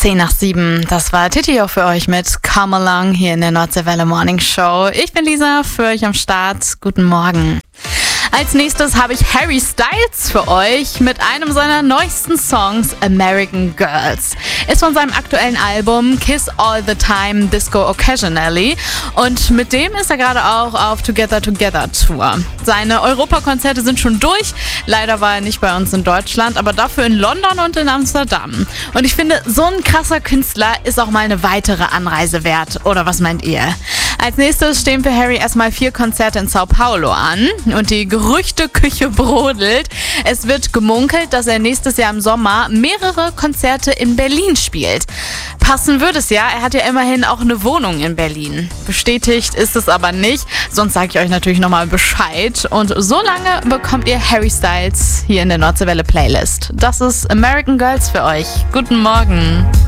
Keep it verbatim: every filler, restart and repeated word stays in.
zehn nach sieben, das war Titi auch für euch mit Come Along hier in der Nordseewelle Morning Show. Ich bin Lisa, für euch am Start. Guten Morgen. Als nächstes habe ich Harry Styles für euch mit einem seiner neuesten Songs, American Girls. Ist von seinem aktuellen Album Kiss All the Time, Disco Occasionally. Und mit dem ist er gerade auch auf Together Together Tour. Seine Europakonzerte sind schon durch. Leider war er nicht bei uns in Deutschland, aber dafür in London und in Amsterdam. Und ich finde, so ein krasser Künstler ist auch mal eine weitere Anreise wert. Oder was meint ihr? Als nächstes stehen für Harry erstmal vier Konzerte in Sao Paulo an. Und die Gerüchteküche brodelt. Es wird gemunkelt, dass er nächstes Jahr im Sommer mehrere Konzerte in Berlin spielt. Passen würde es ja, er hat ja immerhin auch eine Wohnung in Berlin. Bestätigt ist es aber nicht, sonst sage ich euch natürlich nochmal Bescheid. Und so lange bekommt ihr Harry Styles hier in der Nordseewelle Playlist. Das ist American Girls für euch. Guten Morgen.